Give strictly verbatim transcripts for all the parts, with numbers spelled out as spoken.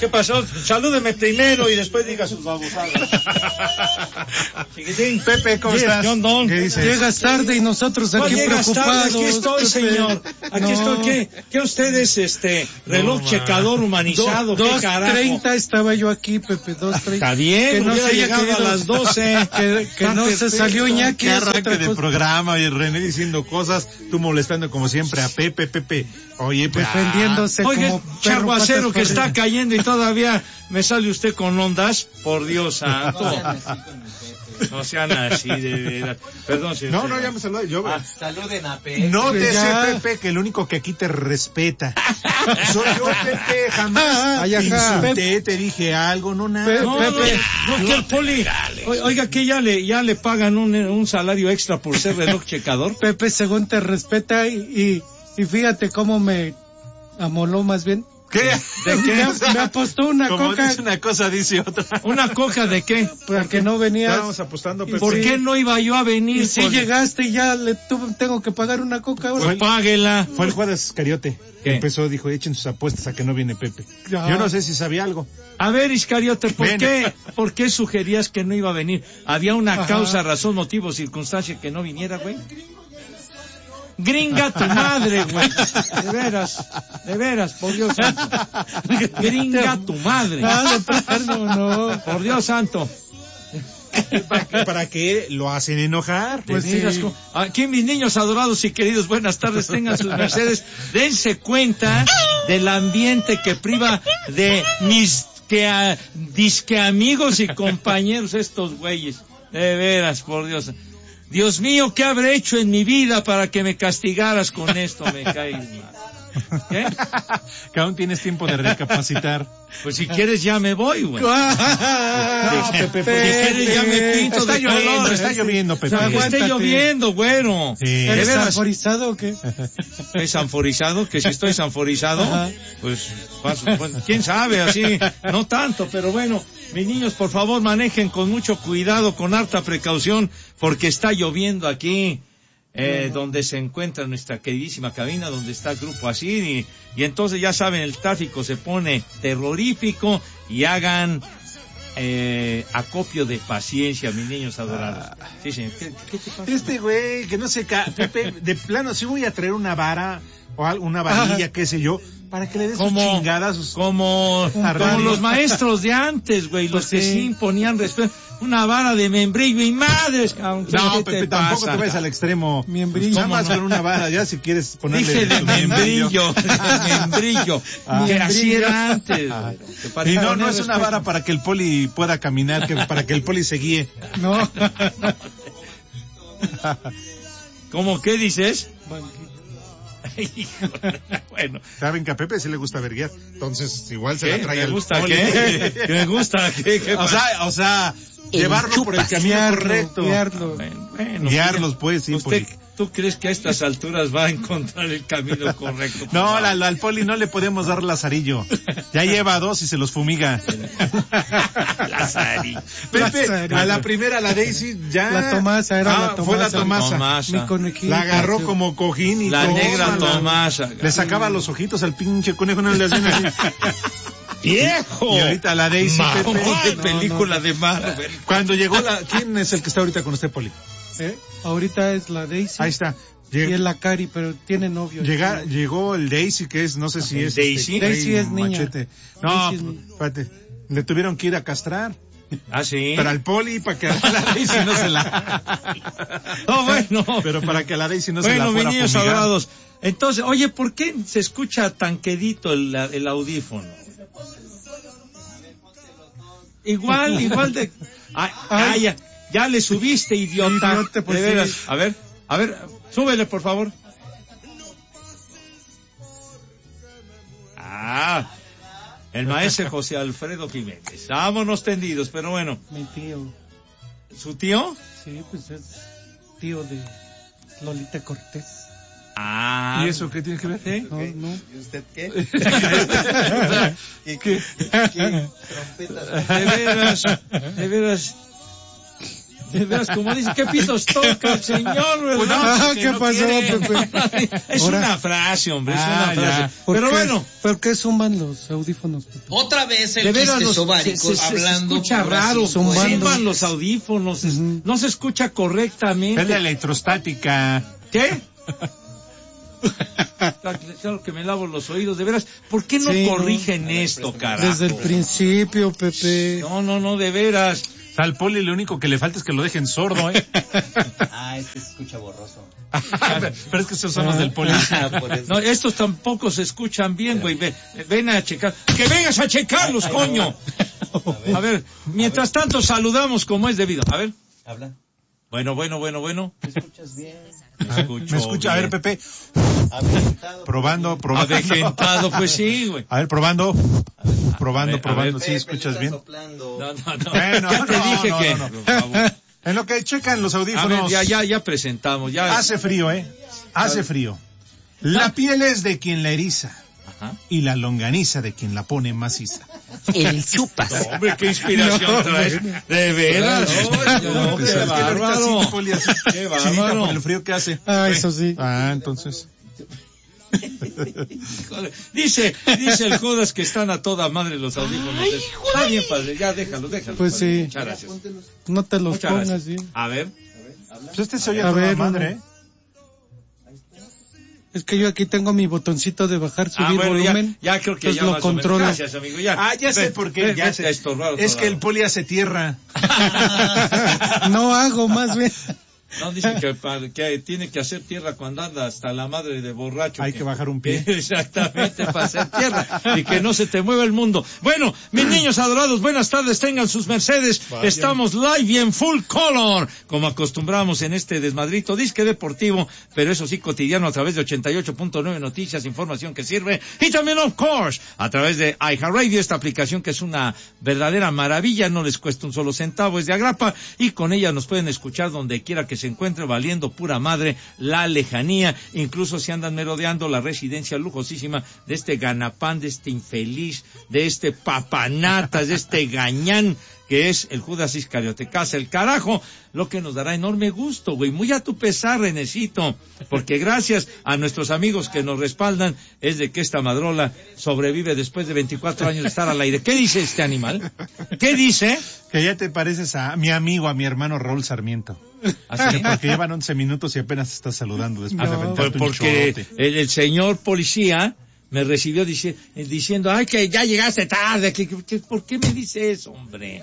¿Qué pasó? Salúdeme primero y después diga sus babosadas. Chiquitín. Pepe, ¿cómo Yes, estás? John Don. ¿Qué dices? Llegas tarde y nosotros No aquí llegas preocupados. tarde, aquí estoy, Pepe. señor. Aquí No. estoy. ¿Qué, qué usted es, este, reloj No, checador humanizado? Do- ¿Qué dos carajo? treinta estaba yo aquí, Pepe, dos treinta. Está bien, que no hubiera se haya llegado querido- a las doce. Que, que no se salió Iñaki. Qué es arranque otra de cosa. programa y René diciendo cosas, tú molestando como siempre a Pepe, Pepe. Oye, pues, Defendiéndose Oye, como perro charguacero patas que está corridas. cayendo y todavía me sale usted con ondas. Por Dios santo. No sean así, de veras. Perdón, señor. no, no, ya me saludé. Yo, Ah, Saluden a Pepe. no te ya. sé, Pepe, que el único que aquí te respeta. Soy yo, Pepe, jamás Ay, te ajá. insulté, te dije algo, no nada. Pe- No, Pepe. no, no, que el poli, o- oiga, que ya le, ya le pagan un, un salario extra por ser reloj checador. Pepe, según te respeta y, y, y fíjate cómo me amoló más bien. ¿Qué? ¿De qué? Me apostó una Como coca dice una cosa, dice otra. ¿Una coca de qué? porque no venías. Estábamos apostando, Pepe. ¿Por Sí. qué no iba yo a venir? Y si poli? llegaste y ya le tuve, tengo que pagar una coca ahora. Pues páguela. Fue el jueves Cariote. ¿Qué? Empezó, dijo, echen sus apuestas a que no viene Pepe. Ya. Yo no sé si sabía algo. A ver, Iscariote, ¿por Ven. qué, ¿por qué sugerías que no iba a venir? ¿Había una Ajá. causa, razón, motivo, circunstancia que no viniera, güey? Gringa tu madre, güey. De veras, de veras, por Dios santo. Gringa tu madre. Ah, de plano, no. Por Dios santo. ¿Para qué, para qué lo hacen enojar? Pues Pues sí. sí. Aquí mis niños adorados y queridos, buenas tardes, tengan sus mercedes, dense cuenta del ambiente que priva de mis que a, disque amigos y compañeros estos güeyes. De veras, por Dios. Dios mío, ¿qué habré hecho en mi vida para que me castigaras con esto? Me caes mal. ¿Qué? Que aún tienes tiempo de recapacitar. Pues si quieres ya me voy, güey. Ah, Si quieres ya me pinto Está de lloviendo, color. está lloviendo, Pepe. Que esté Aguántate. lloviendo, güero. Sí. ¿De ¿Eres veras? sanforizado o qué? ¿Es sanforizado? Que si estoy sanforizado, Ajá. pues, paso, pues, quién sabe, así, no tanto, pero bueno, mis niños, por favor, manejen con mucho cuidado, con harta precaución, porque está lloviendo aquí, eh, donde se encuentra nuestra queridísima cabina, donde está el grupo así, y, y entonces ya saben, el tráfico se pone terrorífico, y hagan eh, acopio de paciencia, mis niños adorados. Sí, señor, ¿qué, qué te pasa? Este güey, que no sé, ca- Pepe, de plano, sí voy a traer una vara o al- una varilla, qué sé yo, para que le des sus Como, chingadas. sus- como, como arreglos. los maestros de antes, güey, los Pues que sí. sí imponían respeto. Una vara de membrillo y madres, cabrón. ¿Qué No, te Pepe, tampoco pasa? te vayas al extremo. Miembrillo. Nada más ¿Cómo no? con una vara, ya si quieres ponerle. Dije de su membrillo, de membrillo, Ah. que así Membrillo. era antes. güey. Que para Y no, poner no es una respeto. vara para que el poli pueda caminar, que para que el poli se guíe. No. ¿Cómo qué dices? Banquito. Híjole, bueno. Saben que a Pepe sí le gusta verguiar, entonces igual se ¿Qué? la trae ¿Me al gusta poli. qué? ¿Qué me gusta qué? ¿Qué O pasa? sea, o sea, llevarlo por el camino Guiarlo, correcto. guiarlo. Bueno, bueno, Guiarlos, pues, sí, ¿Usted, poli. ¿Tú crees que a estas alturas va a encontrar el camino correcto? No, la- la- al poli no le podemos dar lazarillo. Ya lleva dos y se los fumiga. Lazarillo. Pepe, Lazarillo. a la primera, la Daisy, ya. La Tomasa, era Ah, la Tomasa. Fue la Tomasa. Tomasa. Mi conejito. La agarró como cojín y La todo, negra la- Tomasa. Le sacaba los ojitos al pinche conejo, no le hacían así. ¡Viejo! Y ahorita la Daisy, Mamá Pepe. de película de Marvel. Cuando llegó la, ¿quién es el que está ahorita con usted, poli? ¿Eh? Ahorita es la Daisy. Ahí está. Y Lleg- es la Cari, pero tiene novio. Llega, llegó el Daisy, que es, no sé si ¿El es. Daisy? este, Daisy es niña. Machete. No, Daisy es niña. espérate. Le tuvieron que ir a castrar. Ah, sí. Pero al poli, para que a la Daisy no se la. No, bueno. Pero para que a la Daisy no se la Bueno, mis fuera a niños fumigar. adorados. Entonces, oye, ¿por qué se escucha tan quedito el, el audífono? Igual, igual de... Ay, ay, ya, ya le subiste, idiota. Idiota, pues De veras. sí. A ver, a ver, súbele, por favor. Ah, el maestro José Alfredo Jiménez. Vámonos tendidos, pero bueno. Mi tío. ¿Su tío? Sí, pues es tío de Lolita Cortés. Ah. ¿Y eso qué tiene que ver? ¿Sí? No, no. ¿Y usted qué? ¿Qué? ¿Qué? Trompetas. De veras, de veras. De veras, como dice, ¿qué pitos toca el señor, verdad? Ah, Que ¿qué no pasó, quiere. Pepe? Es Ahora- una frase, hombre, es Ah, una frase. ya. ¿Por Pero qué- bueno, ¿Por qué suman los audífonos, Pepe? Otra vez el de veras quiste los, se, sobárico se- se hablando. escucha por raro, así, Zumbando. pues. zumban los audífonos, es- Ujú. no se escucha Es la correctamente. electrostática. ¿Qué? Claro que me lavo los oídos, de veras. ¿Por qué no Sí, corrigen esto, carajo? Desde el principio, Pepe. No, no, no, de veras. Al Poli lo único que le falta es que lo dejen sordo, ¿eh? Ah, es que se escucha borroso. Pero es que esos son los del Poli. Ah, por eso. No, estos tampoco se escuchan bien, güey. Ven, ven a checar. ¡Que vengas a checarlos, coño! A ver, mientras tanto saludamos como es debido. A ver. Habla. Bueno, bueno, bueno, bueno. ¿Me escuchas bien? Me escucho ¿Me escucha? A ver, bien. Pepe. Aventado. Probando, probando. Avejentado, pues sí, güey. A ver, probando. Probando, A ver, probando. a ¿Sí escuchas bien? Soplando. No, no, no. Bueno, ya te no, dije no, que... no, no. por favor. En lo que checan los A audífonos. ver, ya, ya, ya presentamos, ya. Hace frío, ¿eh? Hace frío. La piel es de quien la eriza Ajá. y la longaniza de quien la pone maciza. El chupas. Hombre, qué inspiración traes. De veras. No, No, qué pues, es que ahorita bárbaro. sí, Poli, así, Qué chinita bárbaro. por el frío que hace. Ah, eso sí. Ah, entonces. Joder. Dice, dice el Judas que están a toda madre los audífonos. Está bien, padre, ya déjalo, déjalo. Pues padre. sí. Muchas gracias. No te los Muchas pongas, gracias. sí. A ver. Pues este se oye A a toda ver, madre, uno. ¿eh? Es que yo aquí tengo mi botoncito de bajar, subir Ah, bueno, ya, volumen. ya creo que pues ya lo más o menos. controlo. Gracias, amigo, ya. Ah, ya sé Ven, por qué. ven, Ya vete sé. a estorbar a Es otro que el lado. Poli hace tierra. No hago, más bien. No, dicen que, para- que tiene que hacer tierra cuando anda hasta la madre de borracho. Hay que bajar un pie. Exactamente, para hacer tierra y que no se te mueva el mundo. Bueno, mis niños adorados, buenas tardes, tengan sus mercedes. Estamos live y en full color, como acostumbramos en este desmadrito disque deportivo, pero eso sí cotidiano a través de ochenta y ocho punto nueve Noticias, información que sirve. Y también, of course, a través de iHeartRadio, esta aplicación que es una verdadera maravilla, no les cuesta un solo centavo, es de agrapa, y con ella nos pueden escuchar donde quiera que se encuentre, valiendo pura madre la lejanía, incluso si andan merodeando la residencia lujosísima de este ganapán, de este infeliz, de este papanatas, de este gañán que es el Judas Iscariote. Casa el carajo, lo que nos dará enorme gusto, güey, muy a tu pesar, Renecito, porque gracias a nuestros amigos que nos respaldan es de que esta madrola sobrevive después de veinticuatro años de estar al aire. ¿Qué dice este animal? ¿Qué dice? Que ya te pareces a mi amigo, a mi hermano Raúl Sarmiento. Así, Porque llevan once minutos y apenas estás saludando después de No, aventarte un porque chorote. el, el señor policía me recibió dici- eh, diciendo, ay, que ya llegaste tarde, que, que- que- ¿por qué me dice eso, hombre?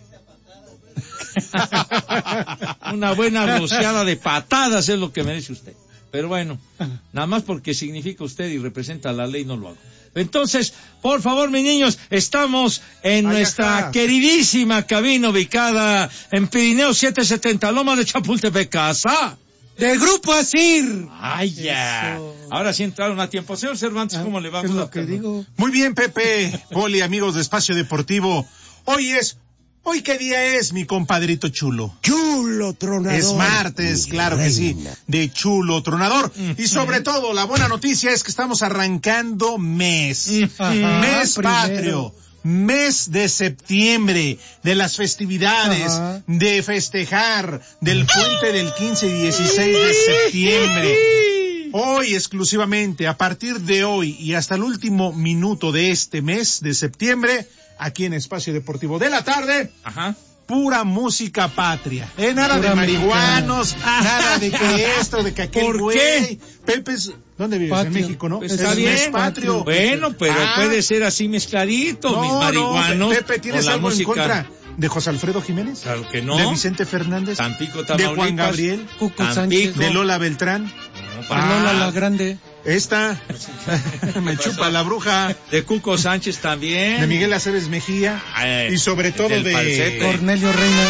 Una buena rociada de patadas es lo que merece usted. Pero bueno, nada más porque significa usted y representa la ley, no lo hago. Entonces, por favor, mis niños, estamos en Ay, nuestra acá. queridísima cabina ubicada en Pirineo setecientos setenta, Loma de Chapultepec, casa. De Grupo Asir. ¡Ay, ya! Eso. Ahora sí entraron a tiempo. Señor Cervantes, ¿cómo le va? Es lo que digo. Muy bien, Pepe, Poli, amigos de Espacio Deportivo. Hoy es, ¿hoy qué día es, mi compadrito chulo? Chulo tronador. Es martes, Mi claro que sí, reina. de chulo tronador. Y sobre todo, la buena noticia es que estamos arrancando mes. Ajá, Mes primero. patrio. Mes de septiembre, de las festividades, Ajá. de festejar, del puente del quince y dieciséis de septiembre. Hoy exclusivamente, a partir de hoy y hasta el último minuto de este mes de septiembre, aquí en Espacio Deportivo de la Tarde, Ajá. pura música patria. Eh, nada Pura de marihuanos, mexicana. nada de que esto, de que aquel ¿Por güey. qué? Pepe, es- ¿dónde vives? Patrio. En México, ¿no? Pues Es está el mes bien. patrio. Bueno, pero Ah. puede ser así mezcladito, No, mis no, marihuanos. Pepe, ¿tienes con la algo música. en contra de José Alfredo Jiménez? Claro que no. ¿De Vicente Fernández? Tampico, ¿De Tamaulipas. Juan Gabriel? Cuco Tampico. Sánchez. ¿De Lola Beltrán? No, De para- Lola la Grande. Esta, me chupa la bruja, De Cuco Sánchez también. de Miguel Aceves Mejía, Ay, y sobre todo del de... falsete. Cornelio Reina.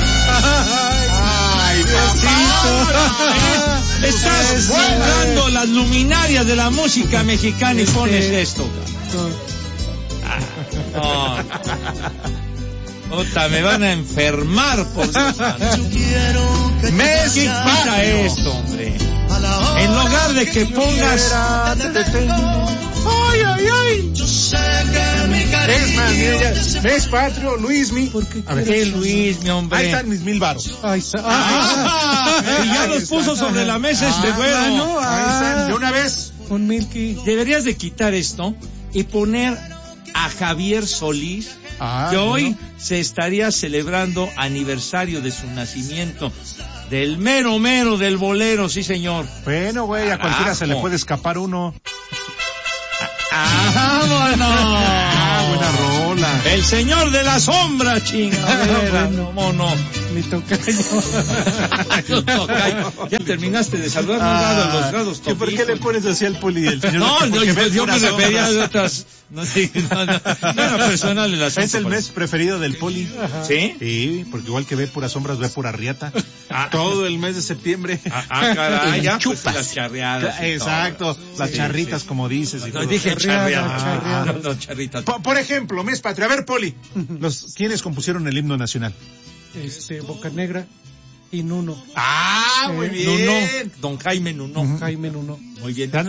¡Ay, papá! Estás jugando las luminarias de la música mexicana y Este- pones esto. No. No. Puta, me van a enfermar por Dios santo. Mes ¿Qué quita patrio. esto, hombre? En lugar de que pongas... Ay, ay, ay. Es más, mira, ya, Mes patrio, Luismi. ¿Por qué A ver, ¿Qué Luis, mi hombre? ahí están mis mil varos. Ay, sa- Ah, ah, y ya ahí los está. puso sobre la mesa este ah, güero. no, Ahí están, de ah, una vez. un milky. Deberías de quitar esto y poner a Javier Solís, Ah, que hoy bueno. se estaría celebrando aniversario de su nacimiento. Del mero mero del bolero, sí señor. Bueno, güey, a cualquiera se le Carajo. puede escapar uno. ¡Vámonos! Ah, buena rola. El señor de la sombra, chingadera. Bueno. ¿Cómo no? Mi tocayo. Ya terminaste de saludar, no has dado a los grados ¿Que ¿Por qué le topitos. pones así al poli del señor? No, no, Porque yo, ve yo me puras refería sombras. de otras. No, sí, no, no, no era personal el asunto. Es el pues. mes preferido del poli. ¿Sí? Sí, porque igual que ve puras sombras, ve pura riata. Ah. Todo el mes de septiembre. Ah, ah, caray, ya pues, Chupas. las charreadas. y Exacto, todo. las Sí, charritas, sí. como dices. y No, todo. dije charreadas. Charreadas, No, no, charritas. Po- Por ejemplo, mes patrio. A ver, poli, los, ¿quiénes compusieron el himno nacional? Este, Bocanegra y Nuno. Ah, muy Eh, bien. Nuno, don Jaime Nuno. Jaime Nuno. Muy bien.